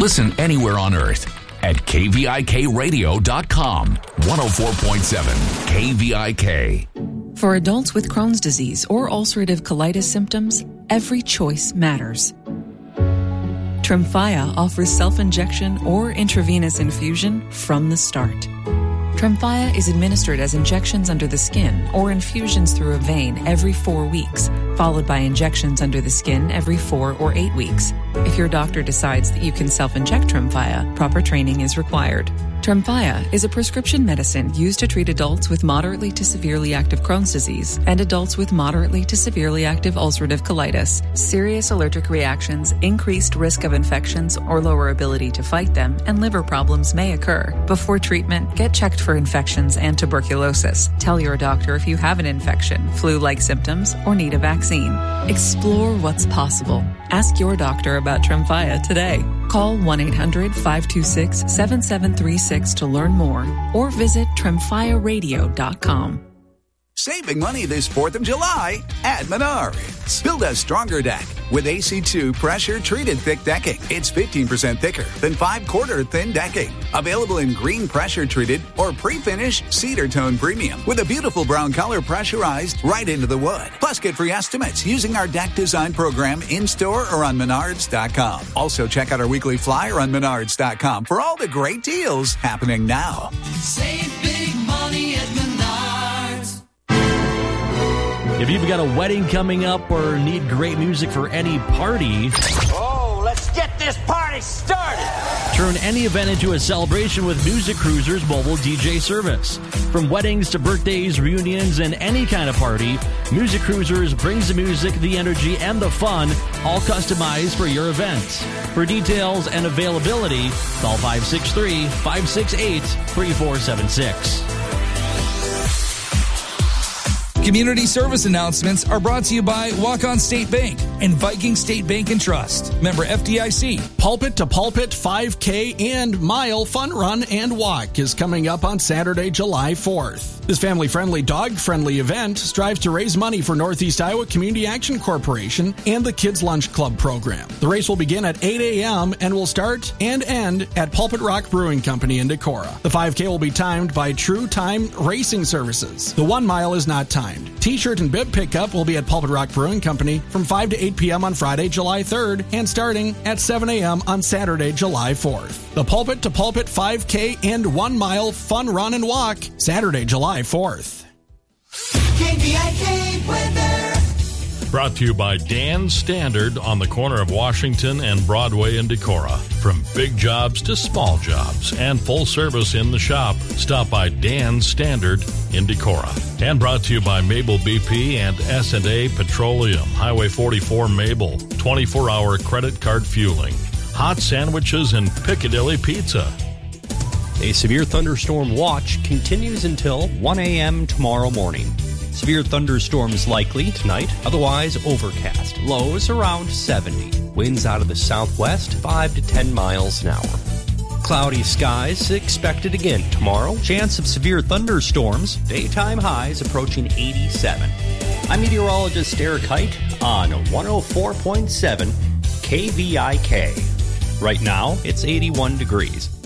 Listen anywhere on earth at kvikradio.com. 104.7 KVIK. For adults with Crohn's disease or ulcerative colitis symptoms, every choice matters. Tremfya offers self-injection or intravenous infusion from the start. Tremfya is administered as injections under the skin or infusions through a vein every 4 weeks, followed by injections under the skin every 4 or 8 weeks. If your doctor decides that you can self-inject Tremfya, proper training is required. Tremfya is a prescription medicine used to treat adults with moderately to severely active Crohn's disease and adults with moderately to severely active ulcerative colitis. Serious allergic reactions, increased risk of infections or lower ability to fight them, and liver problems may occur. Before treatment, get checked for infections and tuberculosis. Tell your doctor if you have an infection, flu-like symptoms, or need a vaccine. Explore what's possible. Ask your doctor about Tremfya today. Call 1-800-526-7736 to learn more or visit tremfyaradio.com. Saving money this 4th of July at Menards. Build a stronger deck with AC2 pressure-treated thick decking. It's 15% thicker than 5/4 thin decking. Available in green pressure-treated or pre-finished cedar tone premium with a beautiful brown color pressurized right into the wood. Plus, get free estimates using our deck design program in-store or on Menards.com. Also, check out our weekly flyer on Menards.com for all the great deals happening now. Save big money at Menards. If you've got a wedding coming up or need great music for any party, oh, let's get this party started! Turn any event into a celebration with Music Cruiser's mobile DJ service. From weddings to birthdays, reunions, and any kind of party, Music Cruisers brings the music, the energy, and the fun, all customized for your event. For details and availability, call 563-568-3476. Community service announcements are brought to you by Walk-On State Bank and Viking State Bank and Trust. Member FDIC. Pulpit to Pulpit 5K and Mile Fun Run and Walk is coming up on Saturday, July 4th. This family-friendly, dog-friendly event strives to raise money for Northeast Iowa Community Action Corporation and the Kids Lunch Club program. The race will begin at 8 a.m. and will start and end at Pulpit Rock Brewing Company in Decorah. The 5K will be timed by True Time Racing Services. The 1 mile is not timed. T-shirt and bib pickup will be at Pulpit Rock Brewing Company from 5 to 8 p.m. on Friday, July 3rd, and starting at 7 a.m. on Saturday, July 4th. The Pulpit to Pulpit 5K and 1 mile fun run and walk, Saturday, July 4th. KVIK weather. Brought to you by Dan Standard on the corner of Washington and Broadway in Decorah. From big jobs to small jobs and full service in the shop, stop by Dan Standard in Decorah. And brought to you by Mabel BP and S&A Petroleum, Highway 44 Mabel, 24-hour credit card fueling, hot sandwiches, and Piccadilly Pizza. A severe thunderstorm watch continues until 1 a.m. tomorrow morning. Severe thunderstorms likely tonight, otherwise overcast. Lows around 70. Winds out of the southwest, 5 to 10 miles an hour. Cloudy skies expected again tomorrow. Chance of severe thunderstorms. Daytime highs approaching 87. I'm meteorologist Eric Height on 104.7 KVIK. Right now, it's 81 degrees.